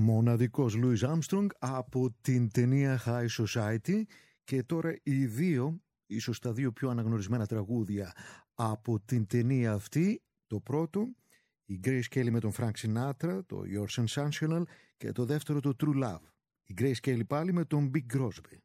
μοναδικός Louis Armstrong από την ταινία High Society. Και τώρα οι δύο, ίσως τα δύο πιο αναγνωρισμένα τραγούδια από την ταινία αυτή. Το πρώτο, η Grace Kelly με τον Frank Sinatra, το You're Sensational, και το δεύτερο, το True Love. Η Grace Kelly πάλι με τον Bing Crosby.